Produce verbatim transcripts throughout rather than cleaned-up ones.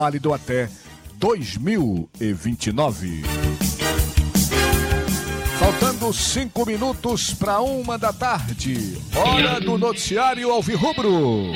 válido até dois mil e vinte e nove. Faltando cinco minutos para uma da tarde. Hora do noticiário alvirrubro.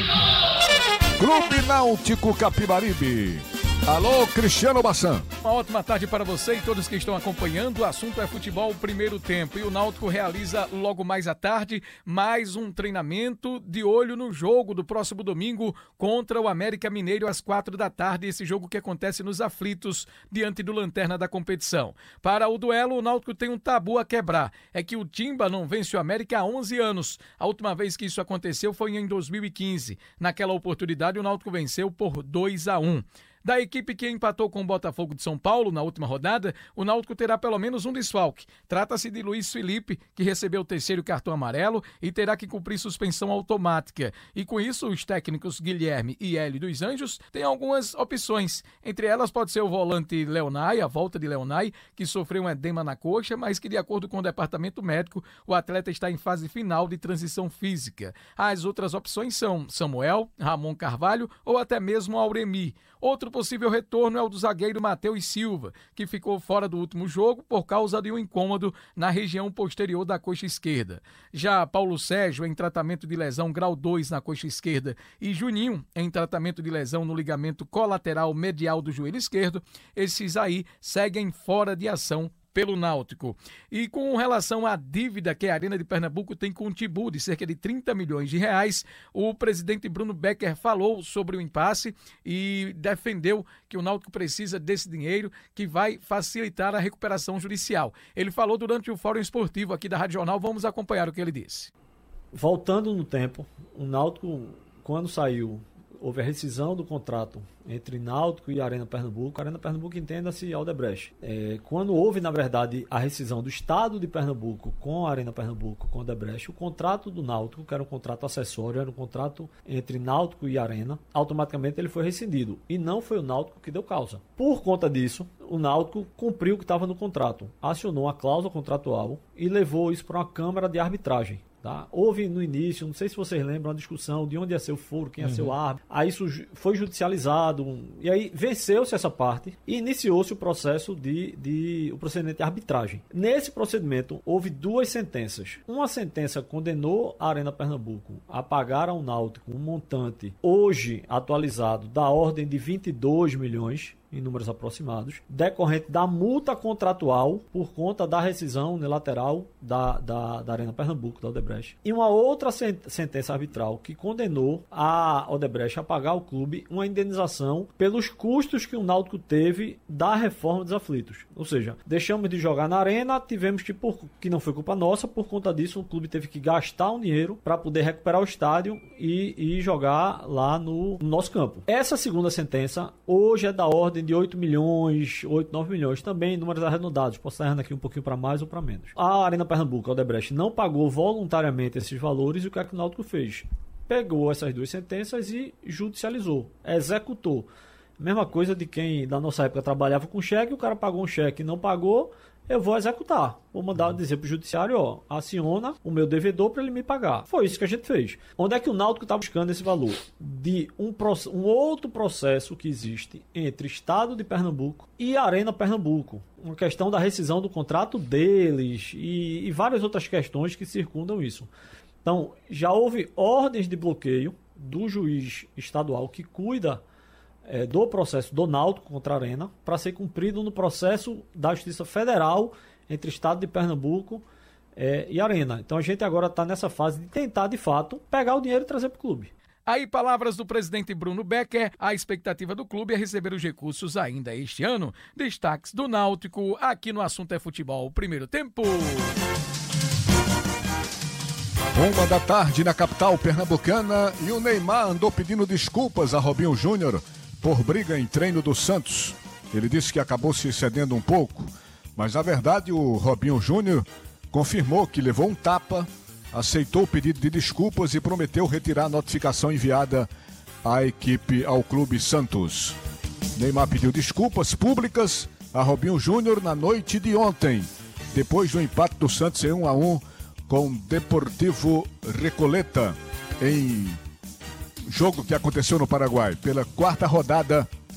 Clube Náutico Capibaribe. Alô, Cristiano Bassan. Uma ótima tarde para você e todos que estão acompanhando. O assunto é futebol primeiro tempo. E o Náutico realiza logo mais à tarde mais um treinamento de olho no jogo do próximo domingo contra o América Mineiro às quatro da tarde. Esse jogo que acontece nos aflitos diante do lanterna da competição. Para o duelo, o Náutico tem um tabu a quebrar. É que o Timba não vence o América há onze anos. A última vez que isso aconteceu foi em dois mil e quinze. Naquela oportunidade, o Náutico venceu por dois a um. Da equipe que empatou com o Botafogo de São Paulo na última rodada, o Náutico terá pelo menos um desfalque. Trata-se de Luiz Felipe, que recebeu o terceiro cartão amarelo e terá que cumprir suspensão automática. E com isso, os técnicos Guilherme e Hélio dos Anjos têm algumas opções. Entre elas pode ser o volante Leonay, a volta de Leonay, que sofreu um edema na coxa, mas que de acordo com o departamento médico, o atleta está em fase final de transição física. As outras opções são Samuel, Ramon Carvalho ou até mesmo Auremi. Outro possível retorno é o do zagueiro Matheus Silva, que ficou fora do último jogo por causa de um incômodo na região posterior da coxa esquerda. Já Paulo Sérgio em tratamento de lesão grau dois na coxa esquerda e Juninho em tratamento de lesão no ligamento colateral medial do joelho esquerdo, esses aí seguem fora de ação pelo Náutico. E com relação à dívida que a Arena de Pernambuco tem com o Timbu, de cerca de trinta milhões de reais, o presidente Bruno Becker falou sobre o impasse e defendeu que o Náutico precisa desse dinheiro que vai facilitar a recuperação judicial. Ele falou durante o Fórum Esportivo aqui da Rádio Jornal, vamos acompanhar o que ele disse. Voltando no tempo, o Náutico, quando saiu, houve a rescisão do contrato entre Náutico e Arena Pernambuco. A Arena Pernambuco entenda-se Aldebrecht. É, quando houve, na verdade, a rescisão do Estado de Pernambuco com a Arena Pernambuco, com a Aldebrecht, o contrato do Náutico, que era um contrato acessório, era um contrato entre Náutico e Arena, automaticamente ele foi rescindido. E não foi o Náutico que deu causa. Por conta disso, o Náutico cumpriu o que estava no contrato, acionou a cláusula contratual e levou isso para uma câmara de arbitragem. Tá? Houve no início, não sei se vocês lembram, uma discussão de onde ia ser o foro, quem ia uhum. ser o árbitro. Aí isso foi judicializado, e aí venceu-se essa parte e iniciou-se o processo de, de o procedimento de arbitragem. Nesse procedimento, houve duas sentenças. Uma sentença condenou a Arena Pernambuco a pagar ao Náutico um montante, hoje atualizado, da ordem de vinte e dois milhões, em números aproximados, decorrente da multa contratual por conta da rescisão unilateral da, da, da Arena Pernambuco, da Aldebrecht. E uma outra sentença arbitral que condenou a Aldebrecht a pagar ao clube uma indenização pelos custos que o Náutico teve da reforma dos aflitos. Ou seja, deixamos de jogar na Arena, tivemos que, por, que não foi culpa nossa, por conta disso o clube teve que gastar um dinheiro para poder recuperar o estádio e, e jogar lá no, no nosso campo. Essa segunda sentença hoje é da ordem de oito milhões, oito, nove milhões, também números arredondados, posso estar errando aqui um pouquinho para mais ou para menos. A Arena Pernambuco, a Aldebrecht, não pagou voluntariamente esses valores e o que é que o Náutico fez? Pegou essas duas sentenças e judicializou, executou. Mesma coisa de quem da nossa época trabalhava com cheque, o cara pagou um cheque e não pagou, eu vou executar. Vou mandar dizer pro judiciário, ó, aciona o meu devedor para ele me pagar. Foi isso que a gente fez. Onde é que o Náutico está buscando esse valor? De um, um outro processo que existe entre Estado de Pernambuco e Arena Pernambuco. Uma questão da rescisão do contrato deles e, e várias outras questões que circundam isso. Então, já houve ordens de bloqueio do juiz estadual que cuida É, do processo do Náutico contra a Arena para ser cumprido no processo da Justiça Federal entre Estado de Pernambuco é, e Arena. Então a gente agora está nessa fase de tentar, de fato, pegar o dinheiro e trazer para o clube. Aí, palavras do presidente Bruno Becker, a expectativa do clube é receber os recursos ainda este ano. Destaques do Náutico, aqui no Assunto é Futebol, primeiro tempo. Uma da tarde na capital pernambucana e o Neymar andou pedindo desculpas a Robinho Júnior por briga em treino do Santos. Ele disse que acabou se excedendo um pouco, mas na verdade o Robinho Júnior confirmou que levou um tapa, aceitou o pedido de desculpas e prometeu retirar a notificação enviada à equipe, ao Clube Santos. Neymar pediu desculpas públicas a Robinho Júnior na noite de ontem, depois do empate do Santos em um a um com Deportivo Recoleta, em jogo que aconteceu no Paraguai, pela quarta rodada